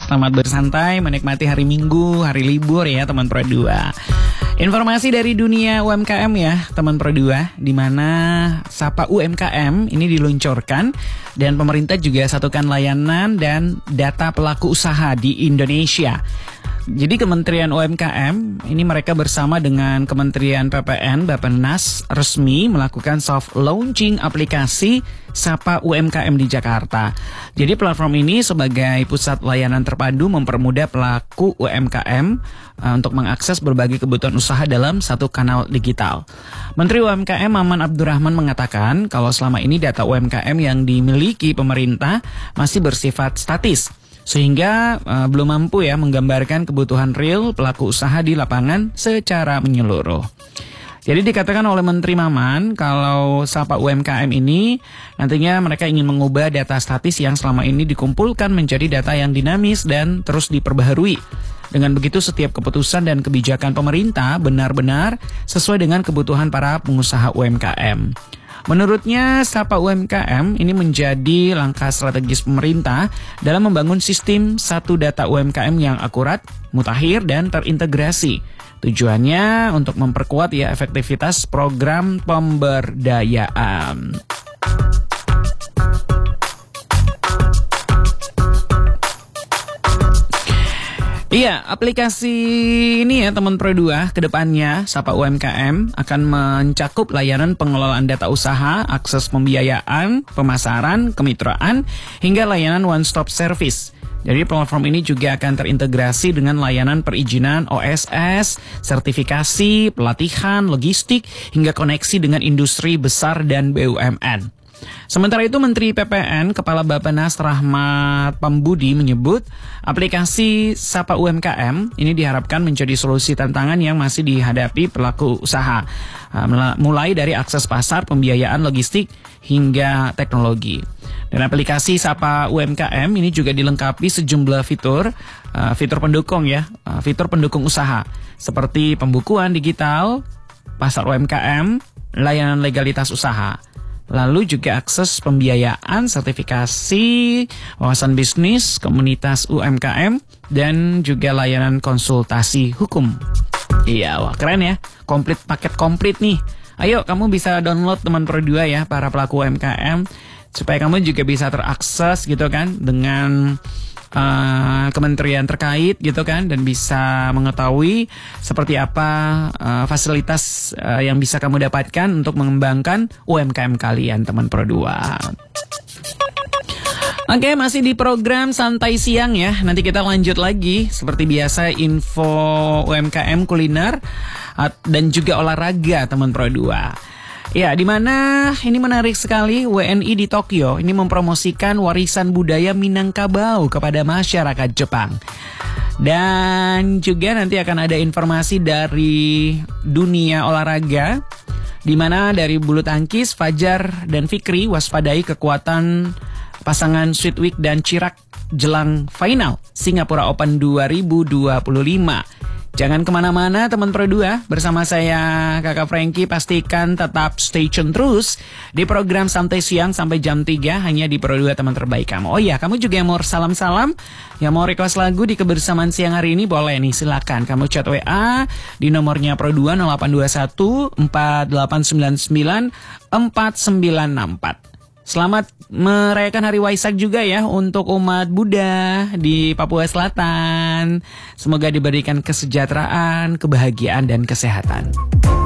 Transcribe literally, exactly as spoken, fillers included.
Selamat bersantai, menikmati hari Minggu, hari libur ya teman Pro dua. Informasi dari dunia U M K M ya teman Pro dua, di mana Sapa U M K M ini diluncurkan dan pemerintah juga satukan layanan dan data pelaku usaha di Indonesia. Jadi Kementerian U M K M ini mereka bersama dengan Kementerian P P N Bappenas resmi melakukan soft launching aplikasi Sapa U M K M di Jakarta. Jadi platform ini sebagai pusat layanan terpadu mempermudah pelaku U M K M uh, untuk mengakses berbagai kebutuhan usaha dalam satu kanal digital. Menteri U M K M Maman Abdurrahman mengatakan kalau selama ini data U M K M yang dimiliki pemerintah masih bersifat statis, sehingga uh, belum mampu ya menggambarkan kebutuhan real pelaku usaha di lapangan secara menyeluruh. Jadi dikatakan oleh Menteri Maman kalau Sapa U M K M ini nantinya mereka ingin mengubah data statis yang selama ini dikumpulkan menjadi data yang dinamis dan terus diperbaharui. Dengan begitu setiap keputusan dan kebijakan pemerintah benar-benar sesuai dengan kebutuhan para pengusaha U M K M. Menurutnya, Sapa U M K M ini menjadi langkah strategis pemerintah dalam membangun sistem satu data U M K M yang akurat, mutakhir, dan terintegrasi. Tujuannya untuk memperkuat ya efektivitas program pemberdayaan. Iya, aplikasi ini ya teman Pro dua, kedepannya Sapa U M K M akan mencakup layanan pengelolaan data usaha, akses pembiayaan, pemasaran, kemitraan, hingga layanan one-stop service. Jadi platform ini juga akan terintegrasi dengan layanan perizinan O S S, sertifikasi, pelatihan, logistik, hingga koneksi dengan industri besar dan B U M N. Sementara itu Menteri P P N Kepala Bappenas Rahmat Pambudi menyebut aplikasi Sapa U M K M ini diharapkan menjadi solusi tantangan yang masih dihadapi pelaku usaha, mulai dari akses pasar, pembiayaan, logistik, hingga teknologi. Dan aplikasi Sapa U M K M ini juga dilengkapi sejumlah fitur, fitur pendukung ya, fitur pendukung usaha seperti pembukuan digital, pasar U M K M, layanan legalitas usaha. Lalu juga akses pembiayaan, sertifikasi, wawasan bisnis, komunitas U M K M, dan juga layanan konsultasi hukum. Iya, wah keren ya, komplit, paket komplit nih. Ayo kamu bisa download teman Pro dua ya, para pelaku U M K M, supaya kamu juga bisa terakses gitu kan dengan Uh, kementerian terkait gitu kan, dan bisa mengetahui seperti apa uh, fasilitas uh, yang bisa kamu dapatkan untuk mengembangkan U M K M kalian teman Pro dua. Oke, masih di program Santai Siang ya. Nanti kita lanjut lagi seperti biasa info U M K M kuliner dan juga olahraga teman Pro dua. Ya, di mana ini menarik sekali, W N I di Tokyo ini mempromosikan warisan budaya Minangkabau kepada masyarakat Jepang. Dan juga nanti akan ada informasi dari dunia olahraga, di mana dari bulu tangkis Fajar dan Fikri waspadai kekuatan pasangan Sweetwick dan Chirac jelang final Singapura Open dua ribu dua puluh lima. Jangan kemana-mana teman Pro dua, bersama saya Kakak Frankie, pastikan tetap stay tune terus di program Santai Siang sampai jam tiga hanya di Pro dua teman terbaik kamu. Oh iya, kamu juga yang mau salam-salam, yang mau request lagu di kebersamaan siang hari ini boleh nih, silakan. Kamu chat W A di nomornya Pro dua nol delapan dua satu empat delapan sembilan sembilan empat sembilan enam empat. Selamat merayakan Hari Waisak juga ya untuk umat Buddha di Papua Selatan. Semoga diberikan kesejahteraan, kebahagiaan, dan kesehatan.